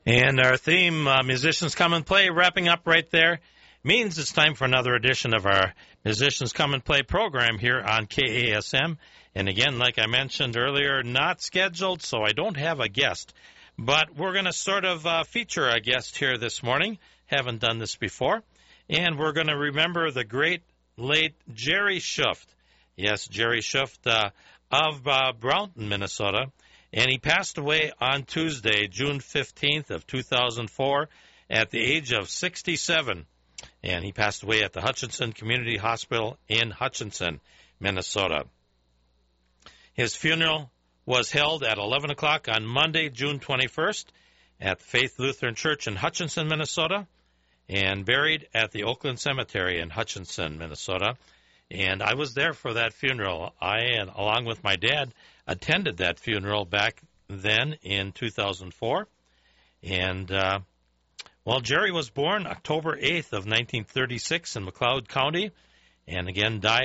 And our theme, Musicians Come and Play, wrapping up right there, means it's time for another edition of our Musicians Come and Play program here on KASM. And again, like I mentioned earlier, not scheduled, so I don't have a guest. But we're going to sort of feature a guest here this morning. Haven't done this before. And we're going to remember the great late Jerry Schuft. Yes, Jerry Schuft of Brownton, Minnesota. And he passed away on Tuesday, June 15th of 2004, at the age of 67. And he passed away at the Hutchinson Community Hospital in Hutchinson, Minnesota. His funeral was held at 11 o'clock on Monday, June 21st, at the Faith Lutheran Church in Hutchinson, Minnesota, and buried at the Oakland Cemetery in Hutchinson, Minnesota. And I was there for that funeral. I, along with my dad, attended that funeral back then in 2004. And, Jerry was born October 8th of 1936 in McLeod County, and again died